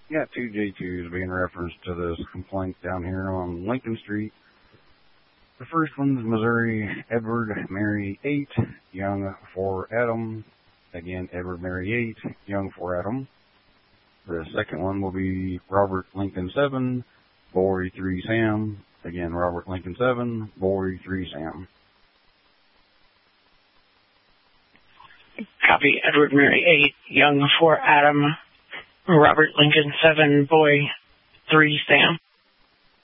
got two J2s being referenced to this complaint down here on Lincoln Street. The first one's Missouri Edward Mary 8, young for Adam. Again, Edward Mary 8, young for Adam. The second one will be Robert Lincoln 7, boy 3 Sam. Again, Robert Lincoln 7, boy 3 Sam. Copy Edward Mary 8, young for Adam. Robert Lincoln 7, boy 3 Sam.